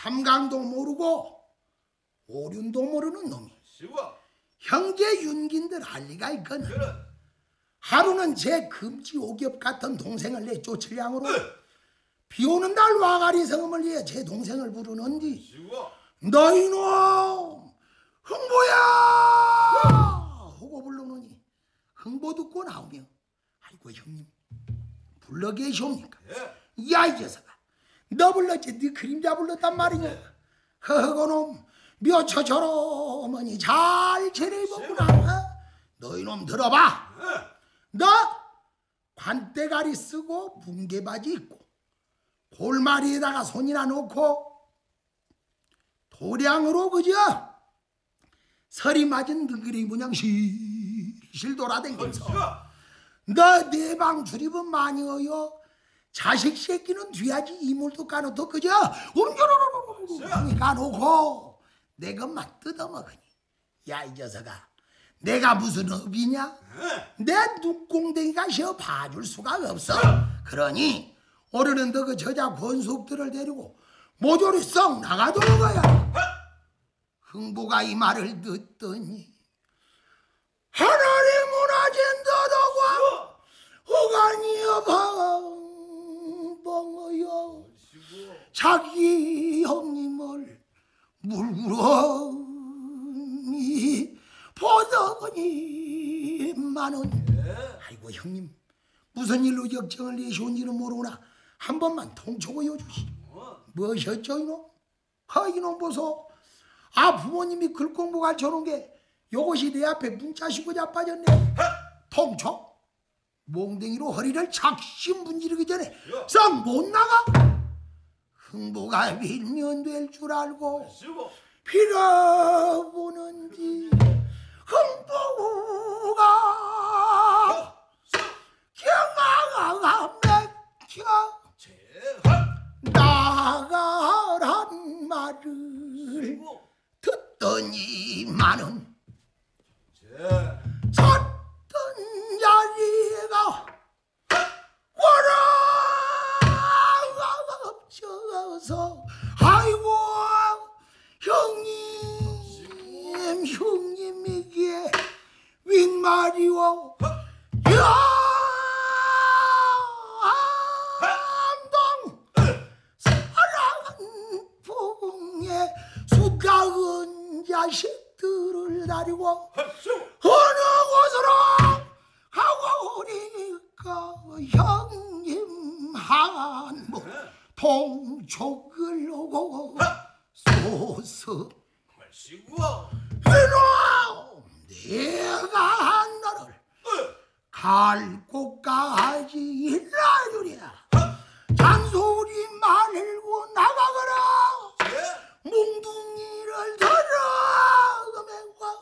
삼강도 모르고 오륜도 모르는 놈이 시고 형제 윤긴들 할 리가 있거든. 그래. 하루는 제 금지 오겹 같은 동생을 내 쫓으량으로 비오는 날 와가리 성음을 위해 제 동생을 부르는디 시고 너 이놈 흥보야 하고 부르느니 흥보 듣고 나오며 아이고 형님 불러 계시옵니까? 예. 야 이 녀석아 너 불렀지 네 그림자 불렀단 말이냐. 허허고놈 묘처처럼하니 잘 지내보구나. 너 이놈 들어봐. 너 관대가리 쓰고 붕개바지 입고 골마리에다가 손이나 놓고 도량으로 그저 서리 맞은 등그리 문양 실실 돌아댕기면서 너 내 방 출입은 많이 어여 자식 새끼는 뒤야지 이물도 까놓고 그저 움주르르르르 까놓고 내 것만 뜯어먹으니 야 이 녀석아 내가 무슨 업이냐? 내 눈공댕이가 셔 봐줄 수가 없어. 그러니 오늘은 너 그 저자 권숙들을 데리고 모조리 썩 나가도록 거야. 흥부가 이 말을 듣더니 하늘이 무너진 듯하고 호간이여 벙벙어여 자기 형님을 물구러니 보더니만은 아이고 형님 무슨 일로 역정을 내시온지는 모르구나. 한 번만 통촉하여 주시오. 무엇이었죠 이놈? 이놈 보소. 부모님이 글공부 가르쳐놓은 게 요것이 내 앞에 문자시고 자빠졌네. 통촉? 몽댕이로 허리를 착심 분지르기 전에 썩 못 나가? 흥부가 빌면 될 줄 알고 빌어보는지 흥부가 경아가 맥혀 나가란 말을 듣더니만은 섰던 자리가 워낙 엎쳐서 아이고 형님이기에 윗말이오 함동 사랑한 풍에 수다은 자식들을 다리고 어느 곳으로 가고 오니까 형님 한무 통촉을 오고 소서 이놈 내가 너를 갈 곳까지 일러주랴. 잔소리 말고